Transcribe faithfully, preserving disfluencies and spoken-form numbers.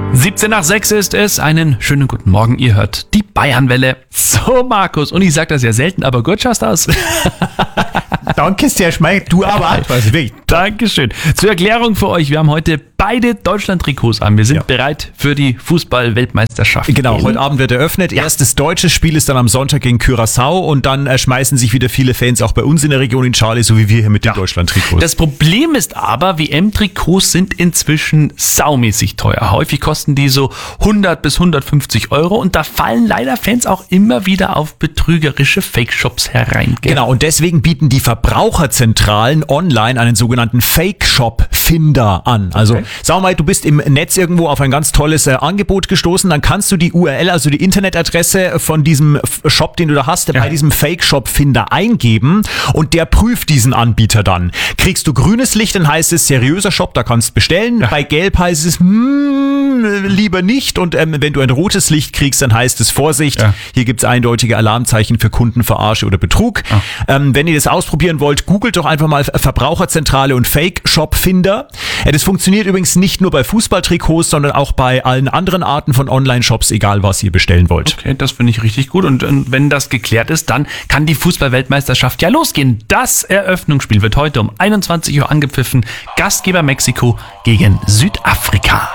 siebzehn nach sechs ist es. Einen schönen guten Morgen. Ihr hört die Bayernwelle. So, Markus. Und ich sage das ja selten, aber gut schaust aus. Danke sehr, Schmeich. Du aber. Ich weiß wirklich. Dankeschön. Zur Erklärung für euch. Wir haben heute beide Deutschland-Trikots an. Wir sind ja. bereit für die Fußball-Weltmeisterschaft. Genau, heute Abend wird eröffnet. Ja. Erstes deutsches Spiel ist dann am Sonntag gegen Curaçao und dann äh, schmeißen sich wieder viele Fans auch bei uns in der Region in Schale, so wie wir hier mit den ja. Deutschland-Trikots. Das Problem ist aber, W M-Trikots sind inzwischen saumäßig teuer. Häufig kosten die so hundert bis hundertfünfzig Euro und da fallen leider Fans auch immer wieder auf betrügerische Fake-Shops herein. Gell? Genau, und deswegen bieten die Verbraucherzentralen online einen sogenannten Fake-Shop-Finder an. Also okay. Sag mal, du bist im Netz irgendwo auf ein ganz tolles äh, Angebot gestoßen, dann kannst du die U R L, also die Internetadresse von diesem Shop, den du da hast, ja. bei diesem Fake-Shop-Finder eingeben und der prüft diesen Anbieter dann. Kriegst du grünes Licht, dann heißt es seriöser Shop, da kannst du bestellen. Ja. Bei gelb heißt es hmm, lieber nicht und ähm, wenn du ein rotes Licht kriegst, dann heißt es Vorsicht, ja. hier gibt's eindeutige Alarmzeichen für Kundenverarsche oder Betrug. Ja. Ähm, wenn ihr das ausprobieren wollt, googelt doch einfach mal Verbraucherzentrale und Fake-Shop-Finder. Ja, das funktioniert übrigens nicht nur bei Fußballtrikots, sondern auch bei allen anderen Arten von Online-Shops, egal was ihr bestellen wollt. Okay, das finde ich richtig gut. Und, und wenn das geklärt ist, dann kann die Fußball-Weltmeisterschaft ja losgehen. Das Eröffnungsspiel wird heute um einundzwanzig Uhr angepfiffen. Gastgeber Mexiko gegen Südafrika.